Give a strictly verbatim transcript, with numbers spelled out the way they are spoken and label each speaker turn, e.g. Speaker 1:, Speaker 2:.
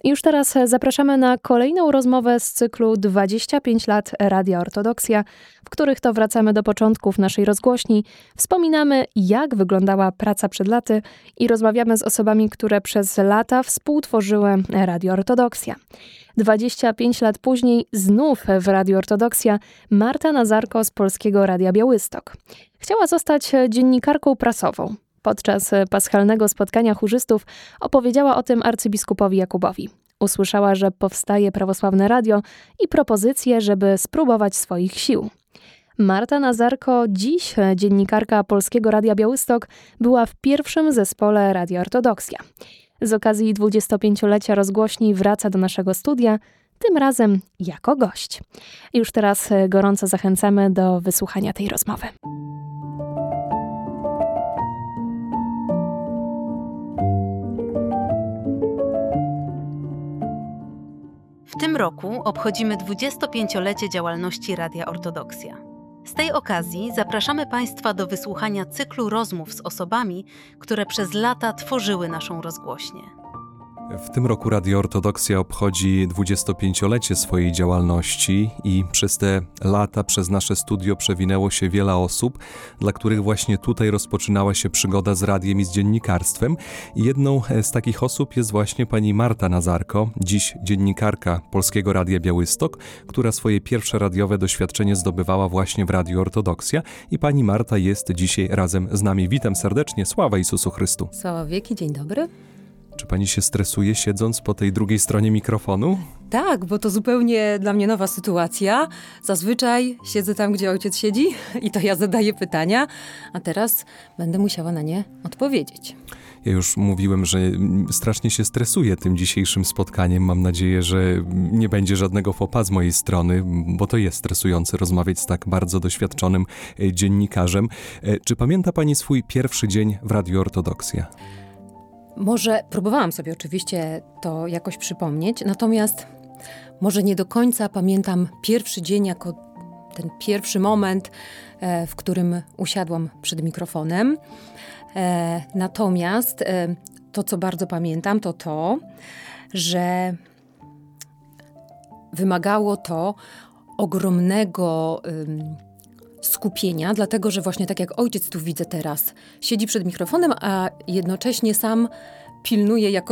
Speaker 1: Już teraz zapraszamy na kolejną rozmowę z cyklu dwadzieścia pięć lat Radia Ortodoksja, w których to wracamy do początków naszej rozgłośni, wspominamy, jak wyglądała praca przed laty i rozmawiamy z osobami, które przez lata współtworzyły Radio Ortodoksja. dwadzieścia pięć lat później znów w Radiu Ortodoksja Marta Nazarko z Polskiego Radia Białystok. Chciała zostać dziennikarką prasową. Podczas paschalnego spotkania chórzystów opowiedziała o tym arcybiskupowi Jakubowi. Usłyszała, że powstaje prawosławne radio i propozycję, żeby spróbować swoich sił. Marta Nazarko, dziś dziennikarka Polskiego Radia Białystok, była w pierwszym zespole Radia Ortodoksja. Z okazji dwudziestopięciolecia rozgłośni wraca do naszego studia, tym razem jako gość. Już teraz gorąco zachęcamy do wysłuchania tej rozmowy.
Speaker 2: W tym roku obchodzimy dwudziestopięciolecie działalności Radia Ortodoksja. Z tej okazji zapraszamy Państwa do wysłuchania cyklu rozmów z osobami, które przez lata tworzyły naszą rozgłośnię.
Speaker 3: W tym roku Radio Ortodoksja obchodzi dwudziestopięciolecie swojej działalności i przez te lata przez nasze studio przewinęło się wiele osób, dla których właśnie tutaj rozpoczynała się przygoda z radiem i z dziennikarstwem. I jedną z takich osób jest właśnie pani Marta Nazarko, dziś dziennikarka Polskiego Radia Białystok, która swoje pierwsze radiowe doświadczenie zdobywała właśnie w Radiu Ortodoksja. I pani Marta jest dzisiaj razem z nami. Witam serdecznie, sława Jezusu Chrystu.
Speaker 4: Sława wieki, dzień dobry.
Speaker 3: Czy pani się stresuje, siedząc po tej drugiej stronie mikrofonu?
Speaker 4: Tak, bo to zupełnie dla mnie nowa sytuacja. Zazwyczaj siedzę tam, gdzie ojciec siedzi i to ja zadaję pytania, a teraz będę musiała na nie odpowiedzieć.
Speaker 3: Ja już mówiłem, że strasznie się stresuję tym dzisiejszym spotkaniem. Mam nadzieję, że nie będzie żadnego faux pas z mojej strony, bo to jest stresujące rozmawiać z tak bardzo doświadczonym dziennikarzem. Czy pamięta pani swój pierwszy dzień w Radiu Ortodoksja?
Speaker 4: Może próbowałam sobie oczywiście to jakoś przypomnieć, natomiast może nie do końca pamiętam pierwszy dzień jako ten pierwszy moment, e, w którym usiadłam przed mikrofonem. E, natomiast e, to, co bardzo pamiętam, to to, że wymagało to ogromnego ym, skupienia, dlatego że właśnie tak jak ojciec tu widzę teraz, siedzi przed mikrofonem, a jednocześnie sam pilnuje jakości